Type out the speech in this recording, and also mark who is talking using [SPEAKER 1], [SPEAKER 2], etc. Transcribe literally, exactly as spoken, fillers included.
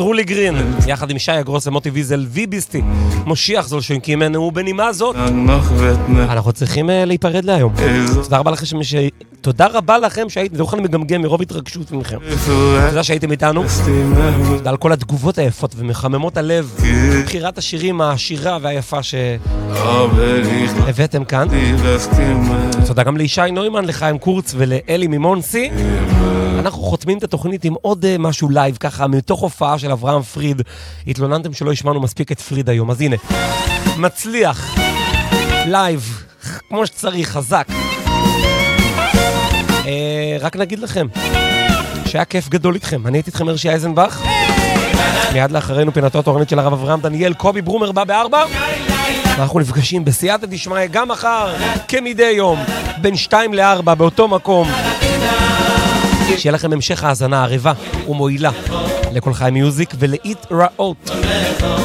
[SPEAKER 1] רולי גרין, יחד עם שי אגרוס ומוטי ויזל ויביסטי, מושיח זול שונקימנו, ובנימה זאת אנחנו צריכים להיפרד להיום. תודה רבה לכם שמש... תודה רבה לכם שהייתם, זה אוכל מגמגם מרוב התרגשות ממכם. תודה שהייתם איתנו, תודה על כל התגובות היפות ומחממות הלב, בחירת השירים העשירה והיפה שהבאתם כאן. תודה גם לישי נוימן, לחיים קורץ ולאלי ממונסי. אנחנו חותמים את התוכנית עם עוד משהו לייב, ככה מתוך הופעה של אברהם פריד. התלוננתם שלא השמענו מספיק את פריד היום, אז הנה, מצליח, לייב, כמו שצריך, חזק. אה, רק נגיד לכם שהיה כיף גדול איתכם. אני הייתי איתכם הרשי אייזנבך, מיד לאחרינו פינתו התורנית של הרב אברהם דניאל. קובי ברומר בא בארבע, אנחנו נפגשים בסייעתא דשמיא גם מחר כמדי יום בין שתיים לארבע באותו מקום. שיהיה לכם המשך האזנה ערבה ומועילה לכל חי מיוזיק ולהתראות.